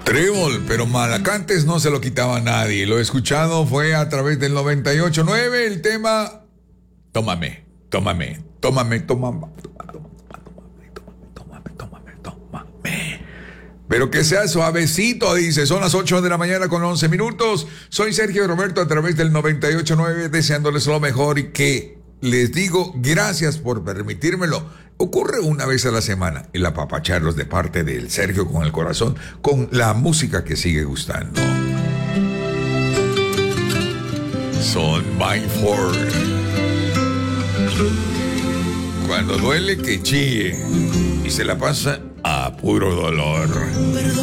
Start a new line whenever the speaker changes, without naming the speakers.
Trébol, pero Malacantes no se lo quitaba a nadie. Lo escuchado fue a través del 98.9 el tema Tómame, tómame, tómame, tómame, tómame. Pero que sea suavecito, dice. Son las 8 de la mañana con 11 minutos. Soy Sergio Roberto a través del 98.9 deseándoles lo mejor y que les digo gracias por permitírmelo. Ocurre una vez a la semana el apapacharlos de parte del Sergio con el corazón con la música que sigue gustando. Son by Ford. Cuando duele que chille y se la pasa a puro dolor.
Perdón.